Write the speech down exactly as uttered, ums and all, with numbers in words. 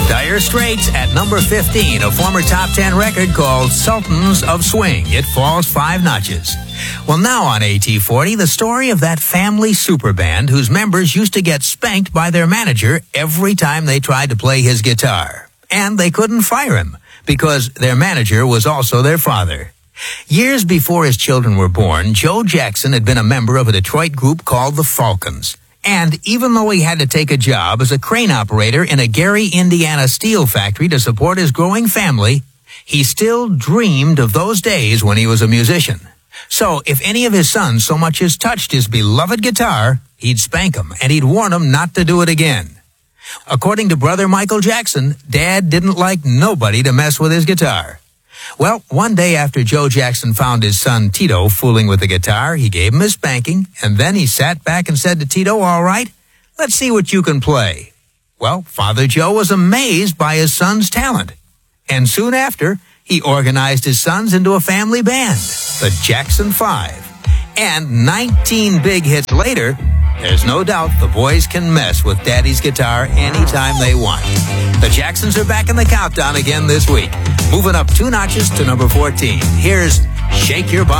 Dire Straits at number fifteen, a former top ten record called Sultans of Swing. It falls five notches. Well, now on A T forty, the story of that family super band whose members used to get spanked by their manager every time they tried to play his guitar. And they couldn't fire him because their manager was also their father. Years before his children were born, Joe Jackson had been a member of a Detroit group called the Falcons. And even though he had to take a job as a crane operator in a Gary, Indiana steel factory to support his growing family, he still dreamed of those days when he was a musician. So if any of his sons so much as touched his beloved guitar, he'd spank them and he'd warn them not to do it again. According to brother Michael Jackson, Dad didn't like nobody to mess with his guitar. Well, one day after Joe Jackson found his son Tito fooling with the guitar, he gave him a spanking, and then he sat back and said to Tito, "All right, let's see what you can play." Well, Father Joe was amazed by his son's talent. And soon after, he organized his sons into a family band, the Jackson Five. And nineteen big hits later, there's no doubt the boys can mess with Daddy's guitar anytime they want. The Jacksons are back in the countdown again this week, moving up two notches to number fourteen. Here's Shake Your Body.